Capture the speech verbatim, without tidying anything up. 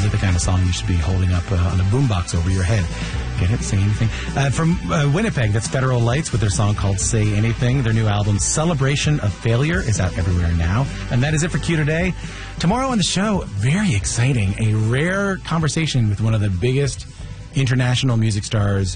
like the kind of song you should be holding up uh, on a boombox over your head. Get it? Say Anything. Uh, from uh, Winnipeg, that's Federal Lights with their song called Say Anything. Their new album, Celebration of Failure, is out everywhere now. And that is it for Q today. Tomorrow on the show, very exciting, a rare conversation with one of the biggest international music stars